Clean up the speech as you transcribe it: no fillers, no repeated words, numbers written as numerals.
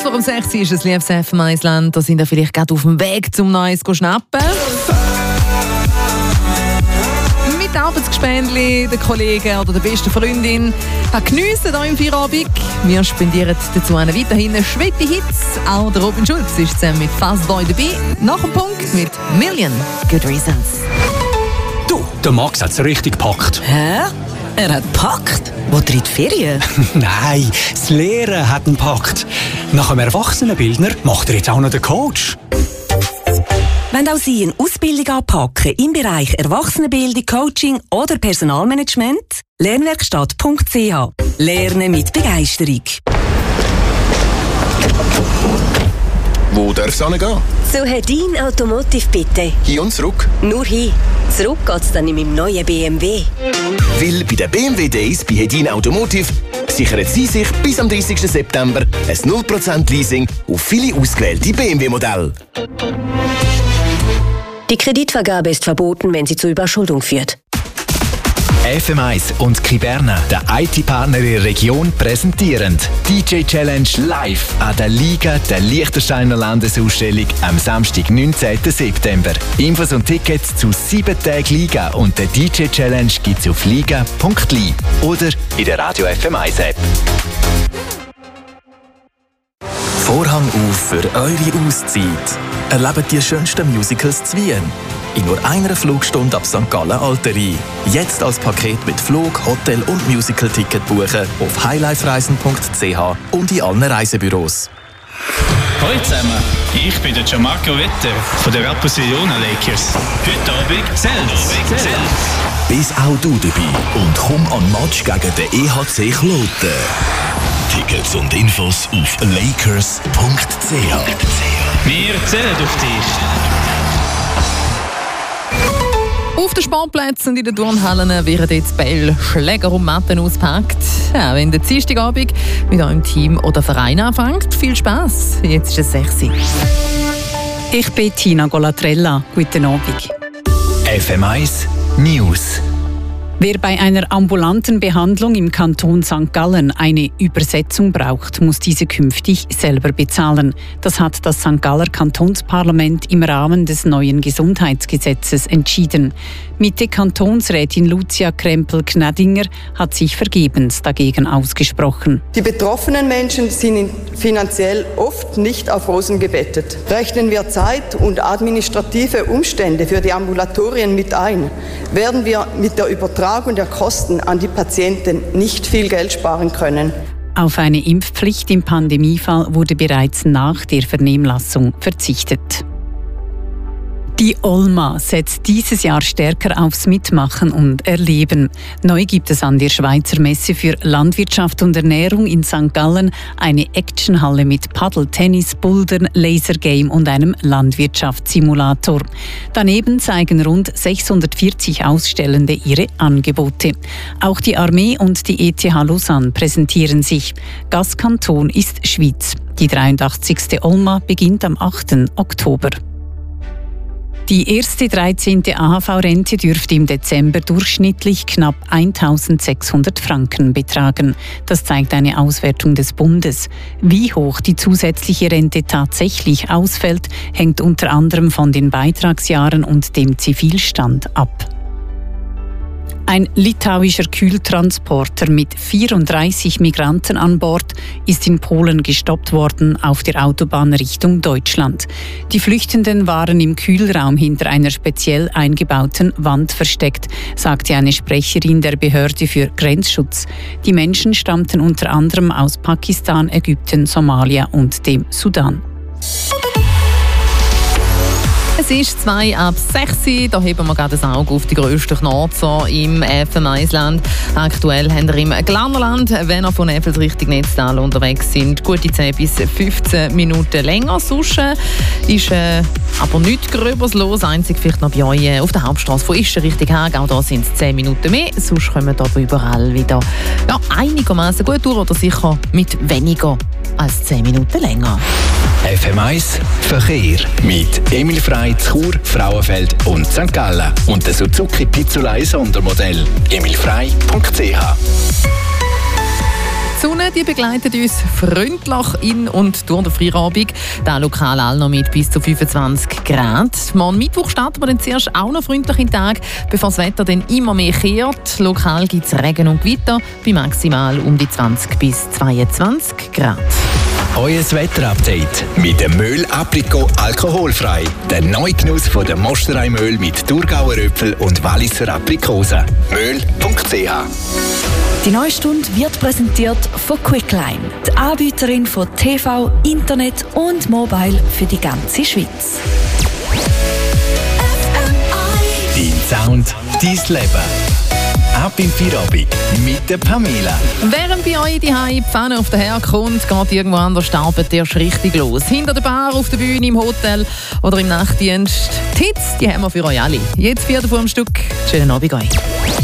vor dem 6 ist es liebes FM1 Land. Da sind wir vielleicht gerade auf dem Weg zum Neues schnappen. Mit Arbeitsgespendli, den Kollegen oder der besten Freundin. Geniessen hier im Feierabend. Wir spendieren dazu weiterhin schwette Hits. Auch der Robin Schulz ist zusammen mit fast dabei. Nach dem Punkt mit Million Good Reasons. Du, der Max hat es richtig gepackt. Hä? Er hat gepackt? Wo in die Ferien? Nein, das Lehren hat ihn gepackt. Nach dem Erwachsenenbildner macht er jetzt auch noch den Coach. Wenn auch Sie eine Ausbildung anpacken im Bereich Erwachsenenbildung, Coaching oder Personalmanagement, lernwerkstatt.ch. Lernen mit Begeisterung. Wo darf es hingehen? Zu Hedin Automotive bitte. Hin und zurück? Nur hin. Zurück geht's dann in meinem neuen BMW. Weil bei den BMW Days bei Hedin Automotive sichern Sie sich bis am 30. September ein 0% Leasing auf viele ausgewählte BMW-Modelle. Die Kreditvergabe ist verboten, wenn sie zur Überschuldung führt. FM1 und Kiberna, der IT-Partner in der Region, präsentieren DJ Challenge live an der Liga der Liechtensteiner Landesausstellung am Samstag, 19. September. Infos und Tickets zu 7 Tagen Liga und der DJ Challenge gibt's auf liga.li oder in der Radio FM1 App. Vorhang auf für eure Auszeit. Erlebt die schönsten Musicals zu Wien. In nur einer Flugstunde ab St. Gallen Alterie. Jetzt als Paket mit Flug, Hotel und Musical-Ticket buchen auf highlifereisen.ch und in allen Reisebüros. Hallo zusammen, ich bin der Gianmarco Vetter von den Rapperswil-Jona Lakers. Heute Abend Zels. Bist auch du dabei und komm an Match gegen den EHC Kloten. Tickets und Infos auf lakers.ch. Wir zählen auf dich. Auf den Sportplätzen und in den Turnhallen werden jetzt Bälle, Schläger und Matten ausgepackt. Ja, wenn der Dienstagabend mit eurem Team oder Verein anfängt, viel Spass. Jetzt ist es 6 Uhr. Ich bin Tina Golatrella. Guten Abend. FM1 News. Wer bei einer ambulanten Behandlung im Kanton St. Gallen eine Übersetzung braucht, muss diese künftig selber bezahlen. Das hat das St. Galler Kantonsparlament im Rahmen des neuen Gesundheitsgesetzes entschieden. Mitte-Kantonsrätin Lucia Krempel-Gnadinger hat sich vergebens dagegen ausgesprochen. Die betroffenen Menschen sind finanziell oft nicht auf Rosen gebettet. Rechnen wir Zeit und administrative Umstände für die Ambulatorien mit ein, werden wir mit der Übertragung der Kosten an die Patienten nicht viel Geld sparen können. Auf eine Impfpflicht im Pandemiefall wurde bereits nach der Vernehmlassung verzichtet. Die Olma setzt dieses Jahr stärker aufs Mitmachen und Erleben. Neu gibt es an der Schweizer Messe für Landwirtschaft und Ernährung in St. Gallen eine Actionhalle mit Paddel, Tennis, Bouldern, Lasergame und einem Landwirtschaftssimulator. Daneben zeigen rund 640 Ausstellende ihre Angebote. Auch die Armee und die ETH Lausanne präsentieren sich. Gastkanton ist Schweiz. Die 83. Olma beginnt am 8. Oktober. Die erste 13. AHV-Rente dürfte im Dezember durchschnittlich knapp 1.600 Franken betragen. Das zeigt eine Auswertung des Bundes. Wie hoch die zusätzliche Rente tatsächlich ausfällt, hängt unter anderem von den Beitragsjahren und dem Zivilstand ab. Ein litauischer Kühltransporter mit 34 Migranten an Bord ist in Polen gestoppt worden auf der Autobahn Richtung Deutschland. Die Flüchtenden waren im Kühlraum hinter einer speziell eingebauten Wand versteckt, sagte eine Sprecherin der Behörde für Grenzschutz. Die Menschen stammten unter anderem aus Pakistan, Ägypten, Somalia und dem Sudan. Es ist 5:06. Da heben wir gerade das Auge auf die grössten Knorzer im FM1-Land. Aktuell haben wir im Glarnerland, wenn ihr von Effels Richtung Netztal unterwegs sind, gute 10 bis 15 Minuten länger. Sonst ist aber nichts Gröbers los. Einzig vielleicht noch bei euch auf der Hauptstrasse von Ischen Richtung Haag. Auch da sind es 10 Minuten mehr. Sonst kommen aber überall wieder einigermaßen gut durch oder sicher mit weniger als 10 Minuten länger. FM1 Verkehr mit Emil Frey, Chur, Frauenfeld und St. Gallen und der Suzuki Pizzolei Sondermodell. emilfrey.ch. Sonne die begleitet uns freundlich in und durch den Feierabend. Da lokal all noch mit bis zu 25 Grad. Morgen Mittwoch starten wir dann zuerst auch noch freundlich in den Tag, bevor das Wetter dann immer mehr kehrt. Lokal gibt es Regen und Gewitter bei maximal um die 20 bis 22 Grad. Euer Wetterupdate mit dem Möhl Aprikot alkoholfrei. Der neue Genuss von der Mosterei-Möhl mit Thurgauer Äpfel und Walliser Aprikosen. Möhl.ch. Die neue Stunde wird präsentiert von Quickline, die Anbieterin von TV, Internet und Mobile für die ganze Schweiz. Dein Sound, dein Leben. Ab im Feierabend mit der Pamela. Während bei euch die Pfanne auf den Herd kommt, geht irgendwo anders die Arbeit erst richtig los. Hinter der Bar, auf der Bühne, im Hotel oder im Nachtdienst. Die Hits, die haben wir für euch alle. Jetzt 4 vor dem Stück. Schönen Abend euch.